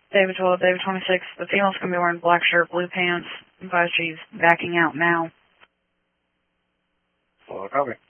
David 12, David 26. The female's going to be wearing black shirt, blue pants. Advise she's backing out now. Well, copy.